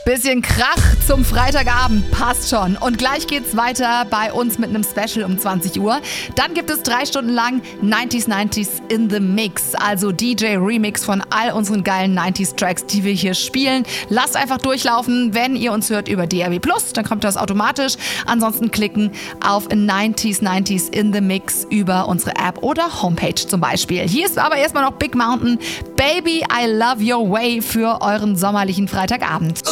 Bisschen Krach zum Freitagabend, passt schon. Und gleich geht's weiter bei uns mit einem Special um 20 Uhr. Dann gibt es 3 Stunden lang 90s in the Mix, also DJ-Remix von all unseren geilen 90s-Tracks, die wir hier spielen. Lasst einfach durchlaufen, wenn ihr uns hört über DRB+, dann kommt das automatisch. Ansonsten klicken auf 90s in the Mix über unsere App oder Homepage zum Beispiel. Hier ist aber erstmal noch Big Mountain, Baby, I Love Your Way für euren sommerlichen Freitagabend.